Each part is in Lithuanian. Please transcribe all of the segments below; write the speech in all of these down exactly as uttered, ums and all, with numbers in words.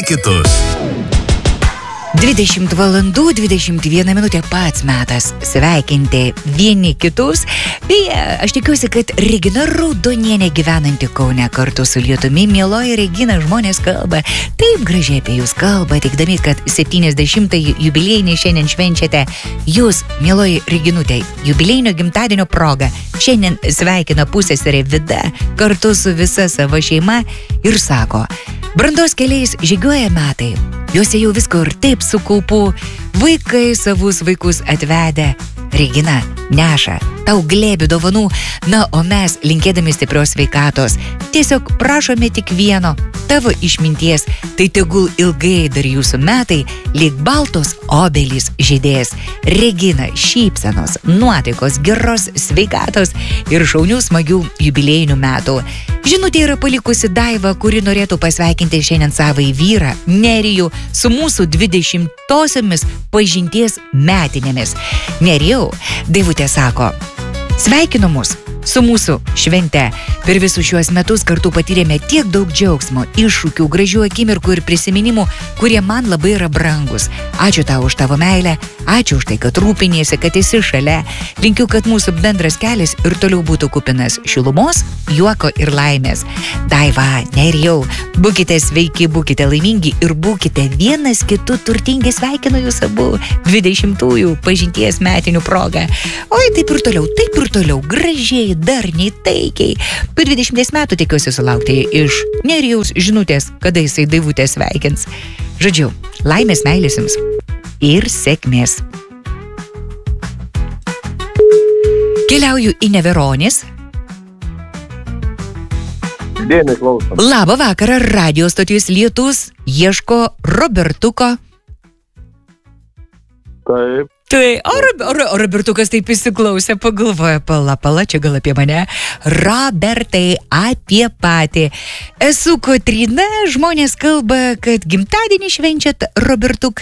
kitus. dvidešimt valandų, dvidešimt viena minutė pats metas sveikinti vieni kitus. Beje, aš tikiuosi, kad Regina Raudonienė gyvenanti Kaune kartu su lietumi. Mieloji Regina, žmonės kalba, taip gražiai apie jūs kalba, teikdami, kad septyniasdešimtąjį jubiliejinį šiandien švenčiate. Jūs, mieloji Reginutė, jubiliejinio gimtadienio proga šiandien sveikina pusseserė Vida kartu su visa savo šeima ir sako: brandos keliais žygiuoja metai, juose jau visko ir taip su kaupu, vaikai savus vaikus atvedę. Regina neša tau glėbių dovanų, na, o mes, linkėdami stiprios sveikatos, tiesiog prašome tik vieno, tavo išminties, tai tegul ilgai dar jūsų metai lyg baltos obelys žydės. Regina, šypsenos, nuotaikos, geros sveikatos ir šaunių smagių jubiliejinių metų. Žinutė yra palikusi Daiva, kuri norėtų pasveikinti šiandien savąjį vyrą, Nerijų, su mūsų dvidešimtosiomis pažinties metinėmis. Nerijau, Daivutė sako: sveikinu mus su mūsų švente. Per visus šiuos metus kartu patyrėme tiek daug džiaugsmo, iššūkių, gražių akimirkų ir prisiminimų, kurie man labai yra brangus. Ačiū tau už tavo meilę, ačiū už tai, kad rūpiniesi, kad esi šalia. Linkiu, kad mūsų bendras kelias ir toliau būtų kupinas šilumos, juoko ir laimės. Daiva, Nerijau, būkite sveiki, būkite laimingi ir būkite vienas kitu turtingi. Sveikinu jūs abu dvidešimtųjų pažinties metinių proga. Oi, taip ir toliau, taip ir toliau, gražiai, darniai, taikiai. Po dvidešimties metų tikiuosi sulaukti iš Nerijaus žinutės, kada jisai Daivutę sveikins. Žodžiu, laimės, meilės jums ir sėkmės. Keliauju į Neveronis. Dėmesį klausom. Labą vakarą, radio stotis Lietus ieško Robertuko. Taip. Tai, o, o, o Robertukas taip įsiklausė, pagalvoja, pala, pala, čia gal apie mane. Robertai, apie patį. Esu Kotryna, žmonės kalba, kad gimtadienį švenčiat, Robertuk.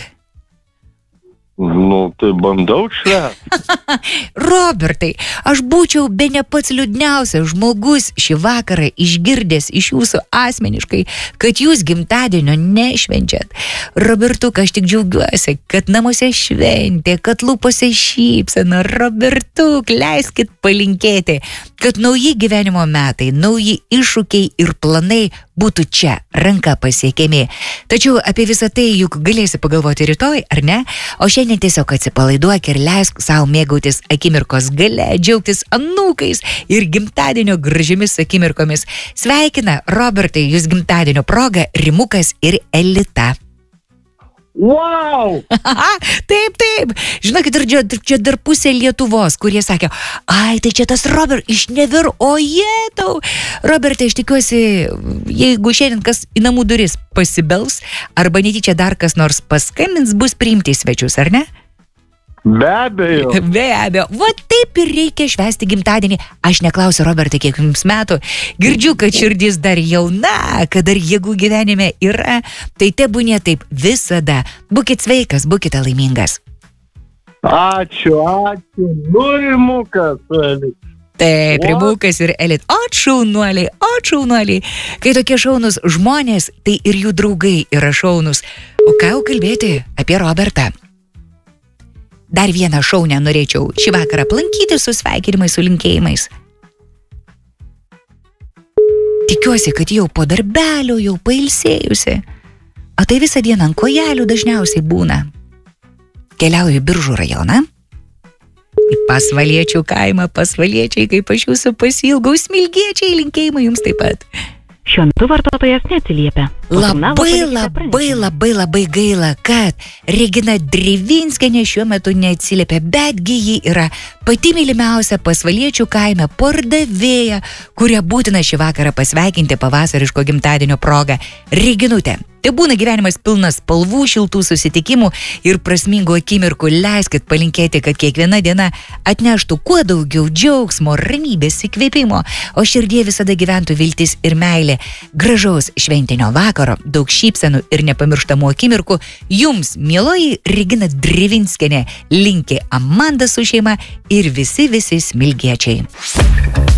Nu, tai bandau čia. Robertai, aš būčiau bene pats liūdniausias žmogus šį vakarą išgirdęs iš jūsų asmeniškai, kad jūs gimtadienio nešvenčiat. Robertuk, aš tik džiaugiuosi, kad namuose šventė, kad lūpose šypsena. Robertuk, leiskit palinkėti, kad nauji gyvenimo metai, nauji iššūkiai ir planai būtų čia, ranka pasiekiami. Tačiau apie visą tai juk galėsi pagalvoti rytoj, ar ne? O šiandien tiesiog atsipalaiduok ir leisk savo mėgautis akimirkos gale, džiaugtis anūkais ir gimtadienio gražiamis akimirkomis. Sveikina, Robertai, jūs gimtadienio proga Rimukas ir Elita. Wow! Taip, taip. Žinokit, ir čia, čia dar pusė Lietuvos, kurie sakė: ai, tai čia tas Robert iš Never, o jėtau. Robertai, aš tikiuosi, jeigu šiandien kas į namų duris pasibels, arba netyčia dar kas nors paskambins, bus priimti į svečius, ar ne? Be abejo. Be abejo. Va taip ir reikia švęsti gimtadienį. Aš neklausiu, Robertai, kiek jums metų. Girdžiu, kad širdis dar jauna, kad dar jėgų gyvenime yra. Tai tebūnie taip visada. Būkit sveikas, būkite laimingas. Ačiū, ačiū. Nu, Rimukas, Elit. Taip, Rimukas ir Elit. O šaunuoliai, o šaunuoliai. Kai tokie šaunus žmonės, tai ir jų draugai yra šaunus. O ką jau kalbėti apie Robertą? Dar vieną šaunę norėčiau šį vakarą aplankyti su sveikinimais, su linkėjimais. Tikiuosi, kad jau po darbelio, jau pailsėjusi. O tai visą dieną ant kojelių dažniausiai būna. Keliauju į Biržų rajoną. Į Pasvaliečių kaimą, Pasvaliečiai, kaip aš jūsų pasiilgau, Smilgiečiai, linkėjimai jums taip pat. Šiuo metu vartotojas neatsiliepia. Labai, labai, labai, labai gaila, kad Regina Drevinskienė šiuo metu neatsiliepia, betgi ji yra pati mylimiausia Pasvaliečių kaime pardavėja, kurią būtina šį vakarą pasveikinti pavasariško gimtadienio proga. Reginutė, tai būna gyvenimas pilnas spalvų, šiltų susitikimų ir prasmingų akimirkų. Leiskit palinkėti, kad kiekviena diena atneštų kuo daugiau džiaugsmo, ramybės, įkvėpimo, o širdie visada gyventų viltis ir meilė. Gražaus šventinio vakaro, daug šypsenų ir nepamirštamų akimirkų jums, mieloji Regina Drevinskienė, linki Amanda su šeima ir visi visi smilgiečiai.